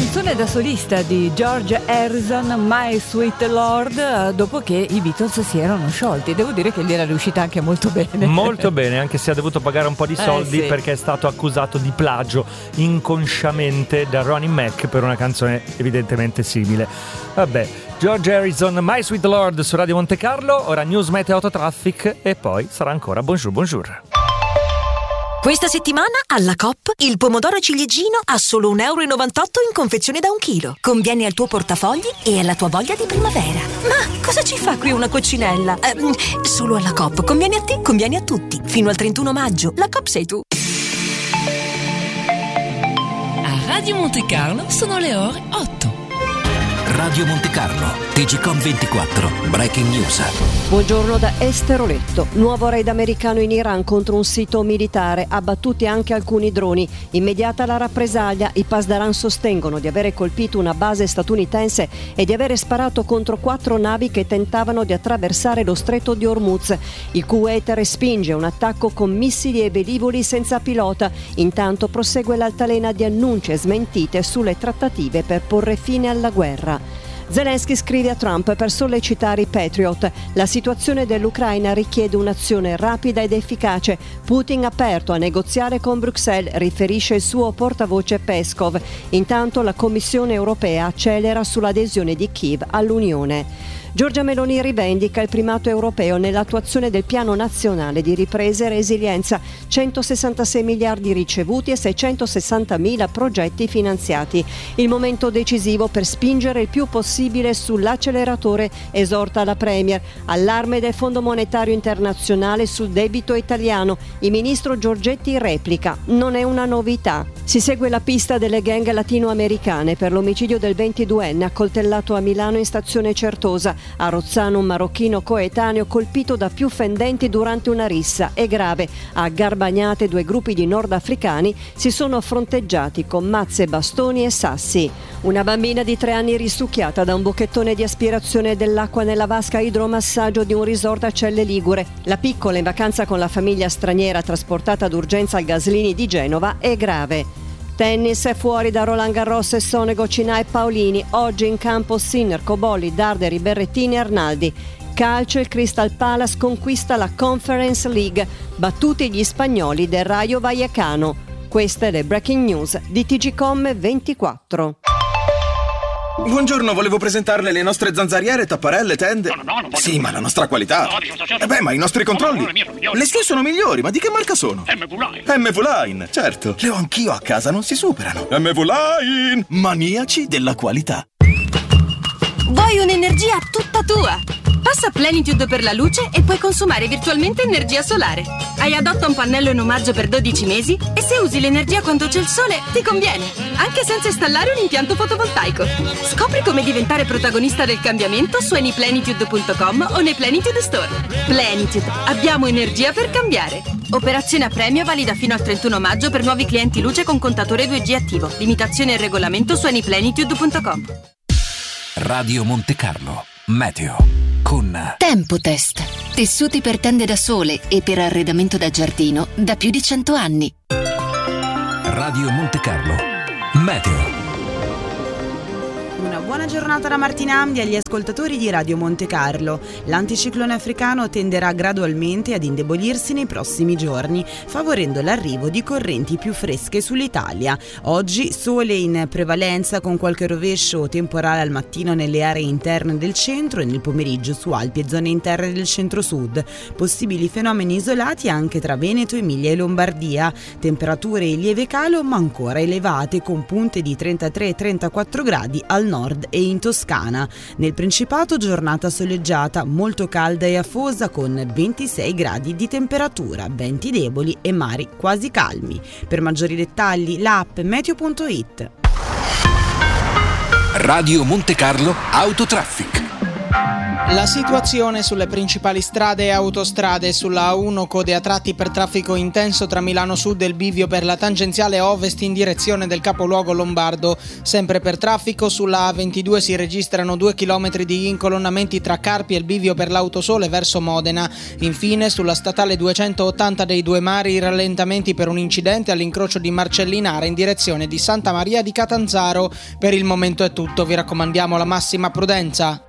canzone da solista di George Harrison, My Sweet Lord, dopo che i Beatles si erano sciolti. Devo dire che gli era riuscita anche molto bene. Molto bene, anche se ha dovuto pagare un po' di soldi, sì, perché è stato accusato di plagio inconsciamente da Ronnie Mac per una canzone evidentemente simile. Vabbè, George Harrison, My Sweet Lord su Radio Monte Carlo. Ora news, meteo, autotraffic e poi sarà ancora bonjour. Questa settimana alla Coop il pomodoro ciliegino a solo €1,98 in confezione da 1 chilo. Conviene al tuo portafogli e alla tua voglia di primavera. Ma cosa ci fa qui una coccinella? Solo alla Coop. Conviene a te, conviene a tutti. Fino al 31 maggio. La Coop sei tu. A Radio Monte Carlo sono le ore 8. Radio Monte Carlo, TGCOM 24, Breaking News. Buongiorno da Esteroletto. Nuovo raid americano in Iran contro un sito militare, abbattuti anche alcuni droni. Immediata la rappresaglia, i Pasdaran sostengono di avere colpito una base statunitense e di avere sparato contro 4 navi che tentavano di attraversare lo stretto di Hormuz. Il Kuwait respinge un attacco con missili e velivoli senza pilota. Intanto prosegue l'altalena di annunci e smentite sulle trattative per porre fine alla guerra. Zelensky scrive a Trump per sollecitare i Patriot. La situazione dell'Ucraina richiede un'azione rapida ed efficace. Putin aperto a negoziare con Bruxelles, riferisce il suo portavoce Peskov. Intanto la Commissione europea accelera sull'adesione di Kiev all'Unione. Giorgia Meloni rivendica il primato europeo nell'attuazione del Piano Nazionale di Ripresa e Resilienza, 166 miliardi ricevuti e 660.000 progetti finanziati. Il momento decisivo per spingere il più possibile sull'acceleratore, esorta la Premier. Allarme del Fondo Monetario Internazionale sul debito italiano. Il ministro Giorgetti replica: non è una novità. Si segue la pista delle gang latinoamericane per l'omicidio del 22enne accoltellato a Milano in stazione Certosa. A Rozzano un marocchino coetaneo colpito da più fendenti durante una rissa è grave. A Garbagnate 2 gruppi di nordafricani si sono fronteggiati con mazze, bastoni e sassi. Una bambina di 3 anni risucchiata da un bocchettone di aspirazione dell'acqua nella vasca idromassaggio di un resort a Celle Ligure. La piccola in vacanza con la famiglia straniera trasportata d'urgenza al Gaslini di Genova è grave. Tennis è fuori da Roland Garros e Sonego, Cinà e Paolini. Oggi in campo Sinner, Cobolli, Darderi, Berrettini e Arnaldi. Calcio, il Crystal Palace conquista la Conference League. Battuti gli spagnoli del Rayo Vallecano. Queste le breaking news di TGCOM 24. Buongiorno, volevo presentarle le nostre zanzariere, tapparelle, tende. No, sì, ma la nostra qualità. Ma i nostri controlli. Le sue sono migliori, ma di che marca sono? MV-Line, certo. Le ho anch'io a casa, non si superano. MV-Line, maniaci della qualità. Vuoi un'energia tutta tua? Passa Plenitude per la luce e puoi consumare virtualmente energia solare. Hai adotta un pannello in omaggio per 12 mesi e se usi l'energia quando c'è il sole ti conviene, anche senza installare un impianto fotovoltaico. Scopri come diventare protagonista del cambiamento su anyplenitude.com o nei Plenitude Store. Plenitude, abbiamo energia per cambiare. Operazione a premio valida fino al 31 maggio per nuovi clienti luce con contatore 2G attivo. Limitazione e regolamento su anyplenitude.com. Radio Monte Carlo, meteo con Tempotest. Tessuti per tende da sole e per arredamento da giardino da più di 100 anni. Radio Monte Carlo, meteo. Una buona giornata da Martina Amdi agli ascoltatori di Radio Monte Carlo. L'anticiclone africano tenderà gradualmente ad indebolirsi nei prossimi giorni, favorendo l'arrivo di correnti più fresche sull'Italia. Oggi sole in prevalenza con qualche rovescio temporale al mattino nelle aree interne del centro e nel pomeriggio su Alpi e zone interne del centro-sud. Possibili fenomeni isolati anche tra Veneto, Emilia e Lombardia. Temperature in lieve calo ma ancora elevate con punte di 33-34 gradi al nord e in Toscana. Nel Principato giornata soleggiata, molto calda e afosa con 26 gradi di temperatura, venti deboli e mari quasi calmi. Per maggiori dettagli l'app meteo.it. Radio Monte Carlo Autotraffic. La situazione sulle principali strade e autostrade: sulla A1 code a tratti per traffico intenso tra Milano Sud e il bivio per la tangenziale ovest in direzione del capoluogo lombardo. Sempre per traffico sulla A22 si registrano 2 chilometri di incolonnamenti tra Carpi e il bivio per l'Autosole verso Modena. Infine sulla statale 280 dei Due Mari i rallentamenti per un incidente all'incrocio di Marcellinara in direzione di Santa Maria di Catanzaro. Per il momento è tutto, vi raccomandiamo la massima prudenza.